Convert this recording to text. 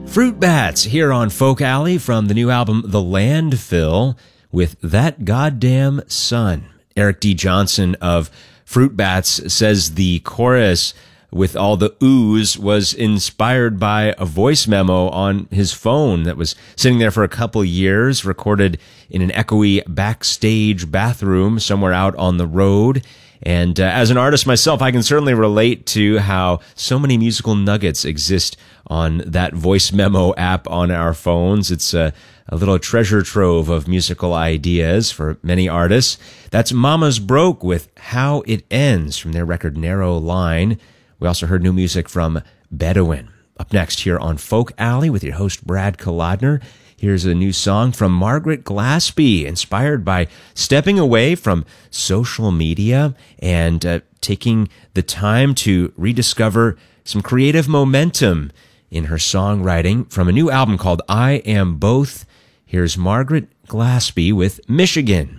Fruit Bats here on Folk Alley from the new album The Landfill with That Goddamn Sun. Eric D. Johnson of Fruit Bats says the chorus with all the oohs was inspired by a voice memo on his phone that was sitting there for a couple years, recorded in an echoey backstage bathroom somewhere out on the road. And as an artist myself, I can certainly relate to how so many musical nuggets exist on that voice memo app on our phones. It's a little treasure trove of musical ideas for many artists. That's Mama's Broke with How It Ends from their record Narrow Line. We also heard new music from Bedouin. Up next here on Folk Alley with your host Brad Kolodner. Here's a new song from Margaret Glaspie, inspired by stepping away from social media and taking the time to rediscover some creative momentum in her songwriting from a new album called I Am Both. Here's Margaret Glaspie with Michigan.